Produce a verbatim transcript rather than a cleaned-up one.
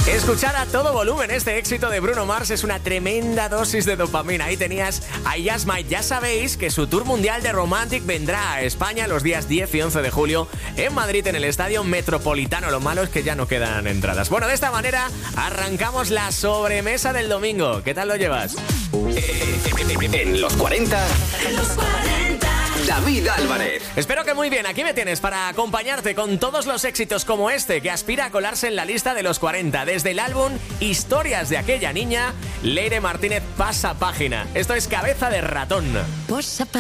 Escuchar a todo volumen este éxito de Bruno Mars es una tremenda dosis de dopamina. Ahí tenías a Just Might. Ya sabéis que su tour mundial de Romantic vendrá a España los días diez y once de julio en Madrid, en el Estadio Metropolitano. Lo malo es que ya no quedan entradas. Bueno, de esta manera arrancamos la sobremesa del domingo. ¿Qué tal lo llevas? En los cuarenta, en los cuarenta, David Álvarez. Espero que muy bien. Aquí me tienes para acompañarte con todos los éxitos como este, que aspira a colarse en la lista de los cuarenta. Desde el álbum Historias de aquella niña, Leire Martínez pasa página. Esto es Cabeza de Ratón. Posa